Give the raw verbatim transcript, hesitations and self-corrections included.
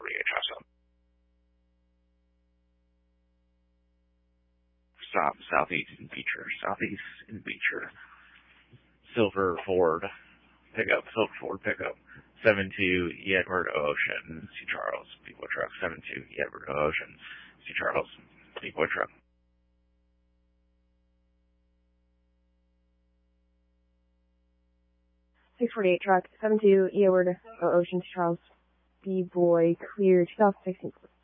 forty-eight, Chopstop. Stop, southeast in Beecher, southeast in Beecher. Silver Ford, pickup, Silver Ford pickup. seven two, E. Edward O. Ocean, C. Charles, Depot Truck. seven two, E. Edward O. Ocean, C. Charles, Depot Truck. six forty-eight truck, seven two, E. Edward O. Ocean, C. Charles, B. Boy, clear, two thousand sixteen.